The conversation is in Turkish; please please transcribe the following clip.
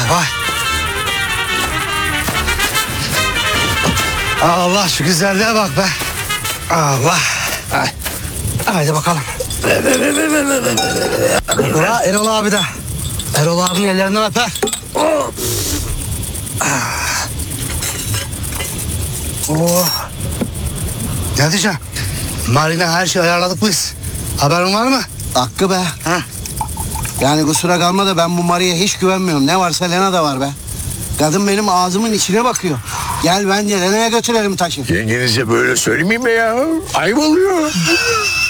vay. Allah şu güzelliğe bak be. Allah. Ay. Haydi bakalım. Ula Erol abi de. Erol abinin ellerinden öper. Oh. Ne diyeceğim? Marina her şeyi ayarladık biz. Haberin var mı? Hakkı be. Ha? Yani kusura kalma da ben bu Maria'ya hiç güvenmiyorum. Ne varsa Lena da var be. Kadın benim ağzımın içine bakıyor. Gel bence Lena'ya götürelim taşı. Yengenize böyle söylemeyeyim mi ya? Ayıp oluyor.